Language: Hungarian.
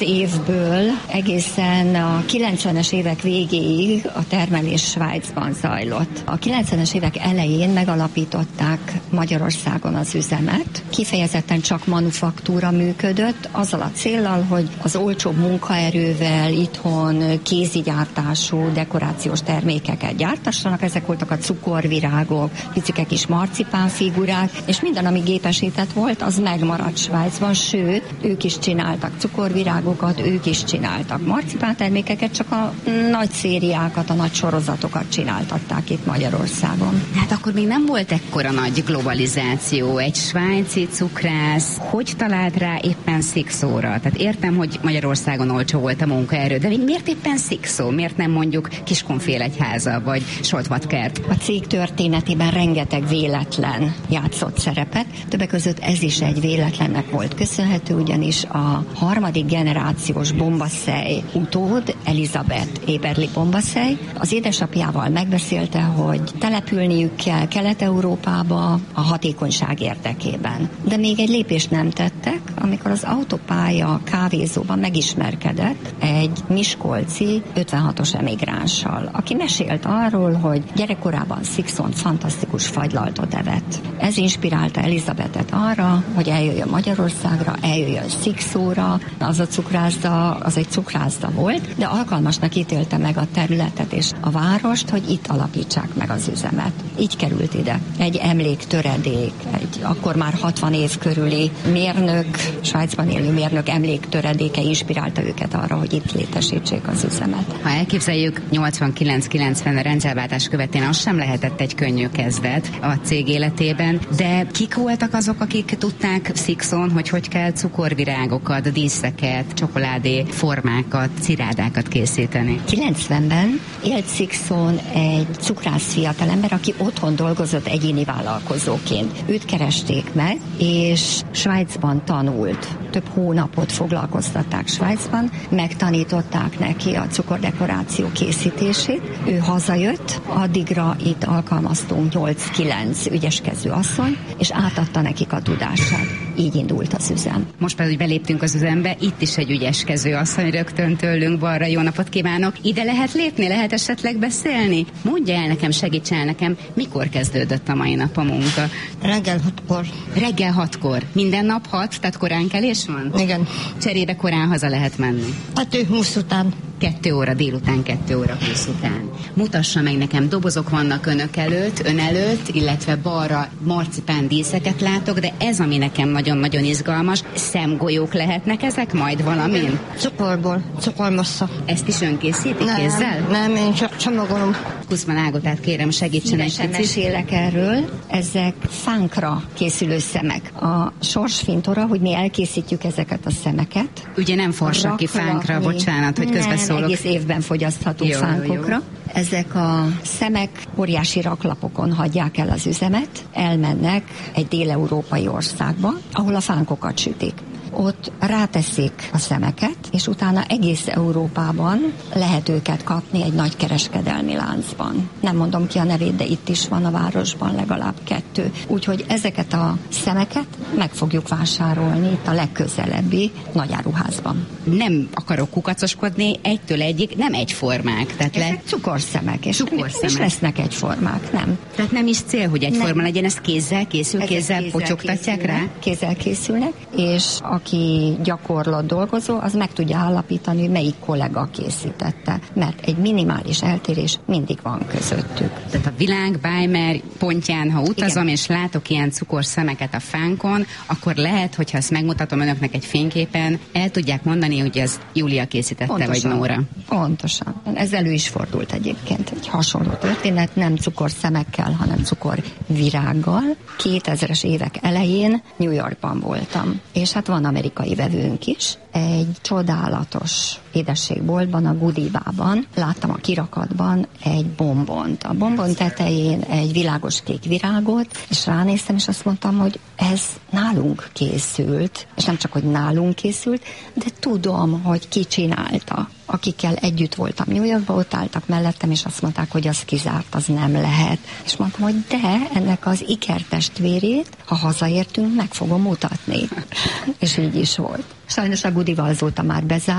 évből egészen a 90-es évek végéig a termelés Svájcban zajlott. A 90-es évek elején megalapították Magyarországon az üzemet. Kifejezetten csak manufaktúra működött, azzal a céllal, hogy az olcsóbb munkaerővel itthon kézigyártású dekorációs termékeket gyártassanak. Ezek voltak a cukorvirágok, picike kis marcipánfigurák, és minden, ami gépesített volt, az megmaradt Svájcban, sőt, ők is csináltak cukorvirágokat, ők is csináltak marcipántermékeket, csak a nagy szériákat, a nagy sorozatokat csináltatták itt Magyarországon. Hát akkor még nem volt ekkora nagy globalizáció. Egy svájci cukrász hogy talált rá éppen szikszóra? Tehát értem, hogy Magyarországon olcsó volt a munkaerő, de miért éppen szikszó? Miért nem mondjuk Kiskunfélegyháza vagy Soltvatkert? A cég történetében rengeteg véletlen játszott szerepet. Többek között ez is egy véletlennek volt köszönhető, ugyanis a harmadik generációs Bombasszej utód, Elizabeth Eberli Bombasszej, az édesapjával megbeszélte, hogy települniük kell Kelet-Európába a hatékonyság érdekében. De még egy lépést nem tettek, amikor az autópálya kávézóban megismerkedett egy miskolci 56-os emigránssal, aki mesélt arról, hogy gyerekkorában Szikszón fantasztikus fagylaltot evett. Ez inspirálta Elizabetet arra, hogy eljöjjön Magyarországra, eljöjjön Szikszóra. Az a cukrászda, az egy cukrászda volt, de alkalmasnak ítélte meg a területet és a várost, hogy itt alapítsák meg az üzemet. Így került ide. Egy emléktöredék, egy akkor már 60 év körüli mérnök, Svájcban élő mérnök emléktöredéke inspirálta őket arra, hogy itt létesítsék az üzemet. Ha elképzeljük, 89-90 a rendszerváltás követően az sem lehetett egy könnyű kezdet a cég életében, de kik voltak azok, akik tudták Szikszón, hogy kell cukorvirágokat, díszeket, csokoládé formákat, cirádákat készíteni? 90-ben élt Szikszón egy cukrász fiatalember, aki otthon dolgozott egyéni vállalkozóként. Őt keresték meg, és Svájcban tanult. Több hónapot foglalkoztatták Svájcban, megtanították neki a cukordekoráció készítését. Ő hazajött, addigra itt alkalmaztunk 8-9 ügyeskező asszony, és átadta nekik a tudását. Így indult az üzem. Most pedig beléptünk az üzembe, itt is egy ügyeskező asszony rögtön tőlünk balra. Jó napot kívánok! Ide lehet lépni? Lehet esetleg beszélni? Mondja el nekem, segíts el nekem, mikor kezdődött a mai nap a munka? Reggel 6-kor. Reggel 6-kor. Minden nap 6, tehát korán kelés van? Igen. Cserébe korán haza lehet menni? 2:20 után. 2 óra délután, 2 óra 20 után. Mutassa meg nekem, dobozok vannak ön előtt, illetve balra marcipán díszeket látok, de ez, ami nekem nagyon-nagyon izgalmas, szemgolyók lehetnek ezek majd valamin? Cukorból, cukormassza. Ezt is ön készíti kézzel? Nem, én csak csomagolom. Kuszman Ágotát kérem, segítsen egy picit. Mesélek erről. Ezek fánkra készülő szemek. A sorsfintora, hogy mi elkészítjük ezeket a szemeket. Ugye nem forsaki fánkra, bocsánat, hogy közbeszólok. Egész évben fogyasztható fánkokra. Jó. Ezek a szemek óriási raklapokon hagyják el az üzemet, elmennek egy dél-európai országba, ahol a fánkokat sütik. Ott ráteszik a szemeket, és utána egész Európában lehet őket kapni egy nagy kereskedelmi láncban. Nem mondom ki a nevét, de itt is van a városban legalább 2. Úgyhogy ezeket a szemeket meg fogjuk vásárolni itt a legközelebbi nagyáruházban. Nem akarok kukacoskodni, egytől egyik, nem egyformák. Tehát ezek cukorszemek, és lesznek egyformák, nem. Tehát nem is cél, hogy egyforma legyen, ezt kézzel készül, kézzel potyogtatják rá? Kézzel készülnek, és aki gyakorlott dolgozó, az meg tudja állapítani, hogy melyik kollega készítette, mert egy minimális eltérés mindig van közöttük. Tehát a világ Bájmer pontján, ha utazom, igen, és látok ilyen cukorszemeket a fánkon, akkor lehet, hogyha ezt megmutatom önöknek egy fényképen, el tudják mondani, hogy ez Júlia készítette, pontosan, vagy Nóra. Pontosan. Ez elő is fordult egyébként. Egy hasonló történet, nem cukorszemekkel, hanem cukorvirággal. 2000-es évek elején New Yorkban voltam, és hát van amerikai vevőnk is. Egy csodálatos édességboltban, a Goodie-ban láttam a kirakatban egy bombont. A bombon tetején egy világos kék virágot, és ránéztem, és azt mondtam, hogy ez nálunk készült, és nem csak, hogy nálunk készült, de tudom, hogy ki csinálta. akikkel együtt voltam New Yorkban, ott álltak mellettem, és azt mondták, hogy az kizárt, az nem lehet. És mondtam, hogy de ennek az ikertestvérét, ha hazaértünk, meg fogom mutatni. És így is volt. Sajnos a budival azóta már bezár,